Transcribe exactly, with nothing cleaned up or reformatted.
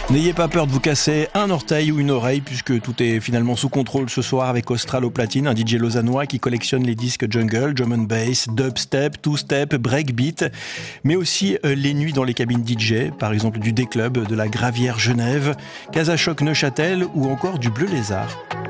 N'ayez pas peur de vous casser un orteil ou une oreille puisque tout est finalement sous contrôle ce soir avec Austral au platine, un D J lausannois qui collectionne les disques jungle, drum and bass, dubstep, two-step, breakbeat, mais aussi euh, les nuits dans les cabines D J, par exemple du D-Club, de la Gravière Genève, Casa Choc Neuchâtel ou encore du Bleu Lézard.